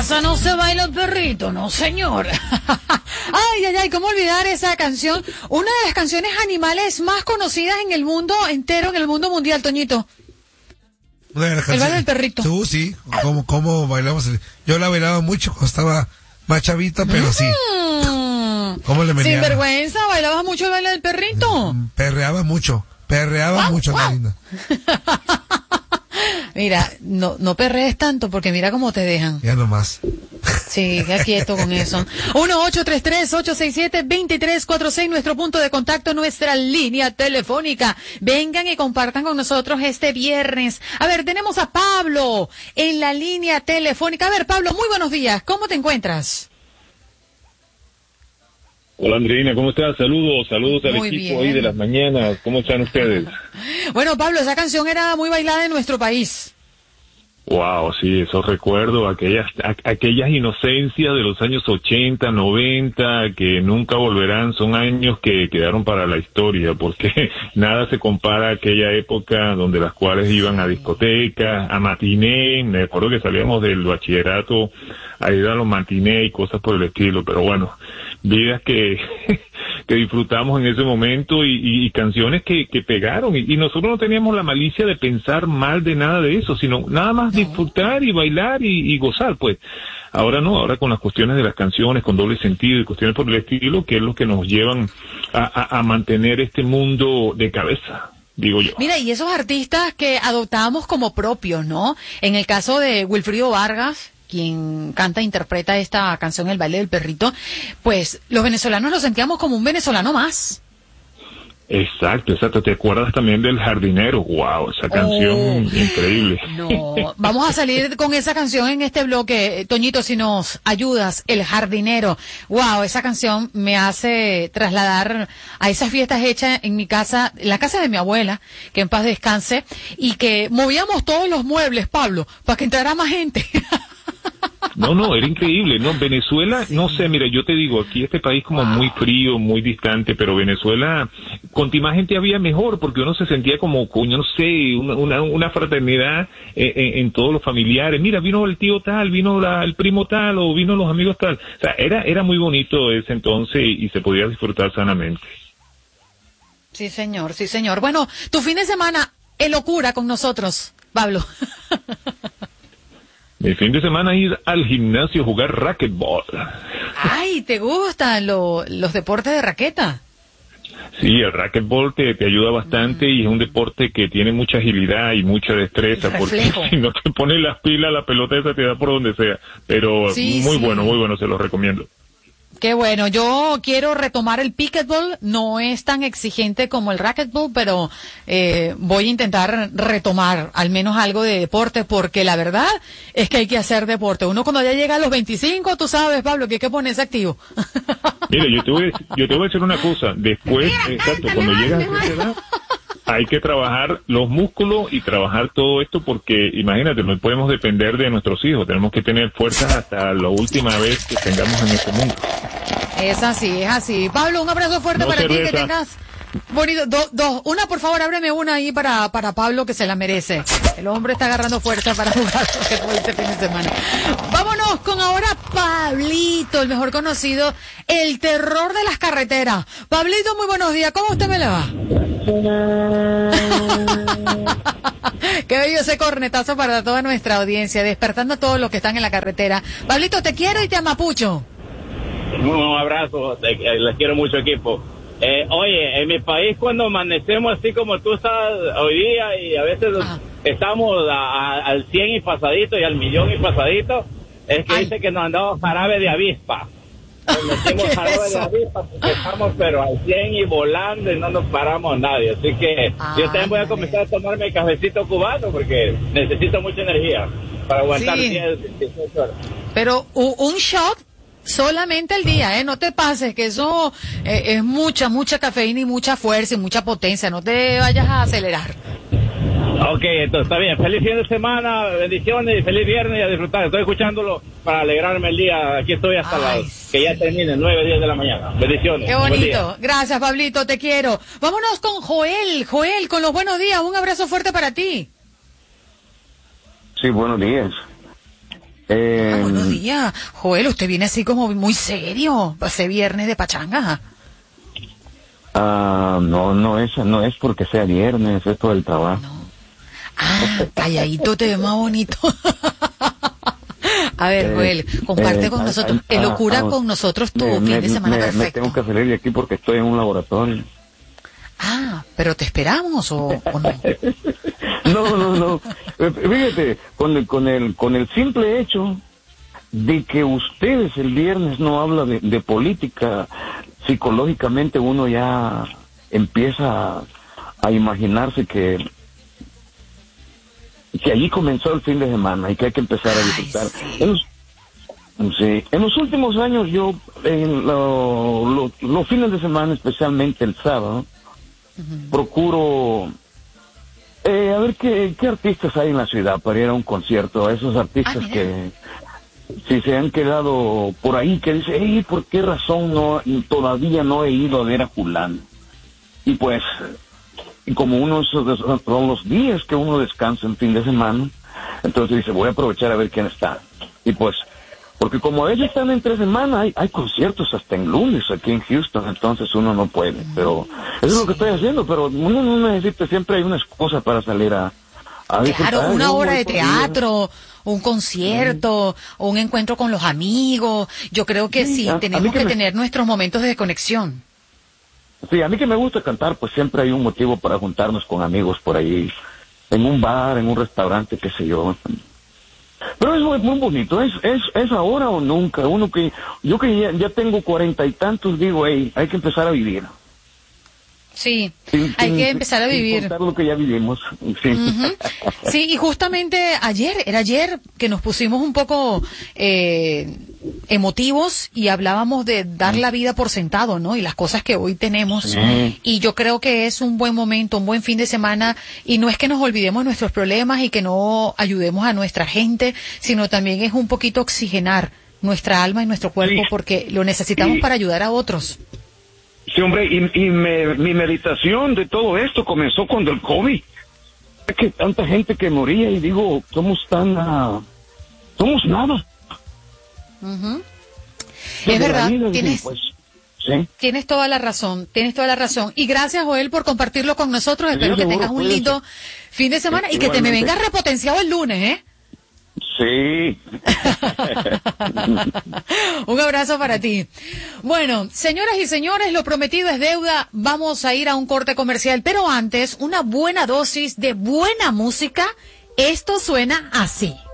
casa no se baila el perrito, no señor. Ay, ay, ay, ¿cómo olvidar esa canción? Una de las canciones animales más conocidas en el mundo entero, en el mundo mundial, Toñito. El baile del perrito. Tú sí, ¿cómo bailamos? Yo la bailaba mucho cuando estaba más chavita, pero sí. ¿Cómo le meneaba? Sin vergüenza, bailabas mucho el baile del perrito. Perreaba mucho, la linda. Mira, no perrees tanto porque mira cómo te dejan. Ya nomás. Sí, queda quieto con eso. 1-833-867-2346, nuestro punto de contacto, nuestra línea telefónica. Vengan y compartan con nosotros este viernes. A ver, tenemos a Pablo en la línea telefónica. A ver, Pablo, muy buenos días. ¿Cómo te encuentras? Hola, Andreina, ¿cómo estás? Saludos al Muy equipo bien. ahí de las mañanas. ¿Cómo están ustedes? Bueno, Pablo, esa canción era muy bailada en nuestro país. Wow, sí, esos recuerdos, aquellas inocencias de los años 80, 90, que nunca volverán, son años que quedaron para la historia, porque nada se compara a aquella época donde las cuales iban a discotecas, a matiné. Me acuerdo que salíamos del bachillerato a ir a los matiné y cosas por el estilo, pero bueno, vidas que disfrutamos en ese momento y canciones que pegaron y nosotros no teníamos la malicia de pensar mal de nada de eso, sino nada más disfrutar y bailar y gozar, pues. Ahora no, ahora con las cuestiones de las canciones con doble sentido y cuestiones por el estilo, que es lo que nos llevan a mantener este mundo de cabeza, digo yo. Mira, y esos artistas que adoptamos como propios, ¿no? En el caso de Wilfrido Vargas, quien canta e interpreta esta canción, El baile del perrito, pues los venezolanos lo sentíamos como un venezolano más. Exacto. ¿Te acuerdas también del Jardinero? Wow, esa canción increíble. No, vamos a salir con esa canción en este bloque, Toñito, si nos ayudas, El Jardinero. Wow, esa canción me hace trasladar a esas fiestas hechas en mi casa, en la casa de mi abuela, que en paz descanse, y que movíamos todos los muebles, Pablo, para que entrara más gente. No, era increíble, ¿no? Venezuela, sí. No sé, mira, yo te digo, aquí este país como muy frío, muy distante, pero Venezuela, cuanto más gente había mejor, porque uno se sentía como, coño, no sé, una fraternidad en todos los familiares. Mira, vino el tío tal, vino el primo tal, o vino los amigos tal. O sea, era muy bonito ese entonces y se podía disfrutar sanamente. Sí, señor, sí, señor. Bueno, tu fin de semana es locura con nosotros, Pablo. Mi fin de semana ir al gimnasio a jugar racquetball. Ay, ¿te gustan los deportes de raqueta? Sí, el racquetball te ayuda bastante y es un deporte que tiene mucha agilidad y mucha destreza, porque si no te pones las pilas, la pelota esa te da por donde sea. Pero sí, muy bueno, se lo recomiendo. Qué bueno, yo quiero retomar el pickleball, no es tan exigente como el racquetball, pero voy a intentar retomar al menos algo de deporte, porque la verdad es que hay que hacer deporte. Uno cuando ya llega a los 25, tú sabes, Pablo, que hay que ponerse activo. Mira, yo te voy a decir una cosa, después, exacto, cuando llegas a esa edad, hay que trabajar los músculos y trabajar todo esto porque, imagínate, no podemos depender de nuestros hijos, tenemos que tener fuerzas hasta la última vez que tengamos en este mundo. Es así. Pablo, un abrazo fuerte para ti, que tengas bonito. Una, por favor, ábreme una ahí para Pablo, que se la merece. El hombre está agarrando fuerza para jugar este fin de semana. Vámonos con ahora Pablito, el mejor conocido, el terror de las carreteras. Pablito, muy buenos días, ¿cómo usted me le va? Qué bello ese cornetazo para toda nuestra audiencia, despertando a todos los que están en la carretera. Pablito, te quiero y te amapucho. Un abrazo, les quiero mucho, equipo. Oye, en mi país cuando amanecemos así como tú estás hoy día y a veces estamos al 100 y pasadito y al millón y pasadito, es que dice que nos han dado jarabe de avispa. Nos metimos jarabe de avispa porque estamos pero al 100 y volando y no nos paramos nadie. Así que yo también voy a comenzar a tomarme el cafecito cubano porque necesito mucha energía para aguantar 10, 18 horas. Pero un shot solamente el día, no te pases, que eso es mucha cafeína y mucha fuerza y mucha potencia, no te vayas a acelerar. Ok, entonces está bien, feliz fin de semana, bendiciones y feliz viernes y a disfrutar, estoy escuchándolo para alegrarme el día, aquí estoy hasta que ya termine, 9, 10 de la mañana, bendiciones. Qué bonito, gracias Pablito, te quiero. Vámonos con Joel, con los buenos días, un abrazo fuerte para ti. Sí, buenos días. Buenos días. Joel, usted viene así como muy serio. Ese viernes de pachanga. No es porque sea viernes, es por el trabajo. No. Calladito te ve más bonito. A ver, Joel, comparte con nosotros. Locura con nosotros tu fin de semana perfecto. Me tengo que salir de aquí porque estoy en un laboratorio. ¿Pero te esperamos o no? No. Fíjate, con el simple hecho de que ustedes el viernes no habla de política, psicológicamente uno ya empieza a imaginarse que allí comenzó el fin de semana y que hay que empezar a disfrutar. Sí. En los últimos años yo, en los fines de semana, especialmente el sábado, procuro a ver qué artistas hay en la ciudad para ir a un concierto, a esos artistas que si se han quedado por ahí, que dicen, ¿por qué razón todavía no he ido a ver a fulano? Y pues, como son los días que uno descansa en fin de semana, entonces dice, voy a aprovechar a ver quién está. Y pues, porque como ellos están entre semana, hay conciertos hasta en lunes aquí en Houston, entonces uno no puede. Pero eso es lo que estoy haciendo, pero uno no necesita, siempre hay una excusa para salir a disfrutar. Claro, una obra de teatro, un concierto, o un encuentro con los amigos. Yo creo que sí, tenemos que tener nuestros momentos de desconexión. Sí, a mí que me gusta cantar, pues siempre hay un motivo para juntarnos con amigos por ahí, en un bar, en un restaurante, qué sé yo. Pero es muy bonito, es ahora o nunca. Yo que ya tengo 40 y tantos, digo, hay que empezar a vivir. Sí, hay que empezar a vivir. Contar lo que ya vivimos. Sí. Sí, y justamente era ayer que nos pusimos un poco emotivos y hablábamos de dar la vida por sentado, ¿no? Y las cosas que hoy tenemos. Y yo creo que es un buen momento, un buen fin de semana, y no es que nos olvidemos de nuestros problemas y que no ayudemos a nuestra gente, sino también es un poquito oxigenar nuestra alma y nuestro cuerpo, porque lo necesitamos para ayudar a otros. Sí, hombre, mi meditación de todo esto comenzó cuando el COVID. Es que tanta gente que moría y digo, somos nada. Es verdad, ¿sí? Tienes toda la razón. Y gracias, Joel, por compartirlo con nosotros. Espero que tengas un lindo fin de semana y que te me vengas repotenciado el lunes, ¿eh? Sí. Un abrazo para ti. Bueno, señoras y señores, lo prometido es deuda. Vamos a ir a un corte comercial, pero antes, una buena dosis de buena música. Esto suena así.